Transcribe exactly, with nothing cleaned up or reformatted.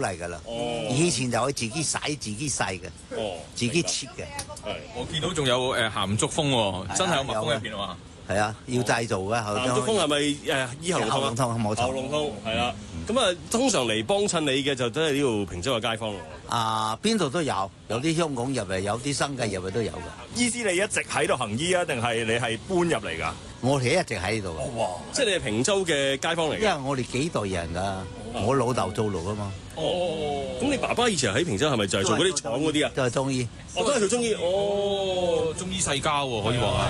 嚟㗎啦。 哦， 以前就可以自己洗、自己洗嘅， 哦， 自己切嘅。 係我見到仲有誒鹹竹風喎，真係有蜜蜂入邊啊嘛。 係啊，要製造嘅。 鹹竹風係咪誒醫喉嚨喉嚨痛冇錯。 喉嚨痛係啦。咁啊，通常嚟幫襯你嘅就都係呢度平洲嘅街坊咯。 啊，邊度都有，有啲香港入嚟，有啲新界入嚟都有嘅。 醫師你一直喺度行醫啊，定係你係搬入嚟㗎？ 我哋一直喺度嘅。 哇！即係你係平洲嘅街坊嚟因嘅。 為我哋幾代人㗎，我老豆做路啊嘛。 哦。咁你爸爸以前喺平洲係咪就係做嗰啲廠嗰啲啊？ 都係中醫。 哦，都係做中醫。哦， 中醫世家喎，可以話係。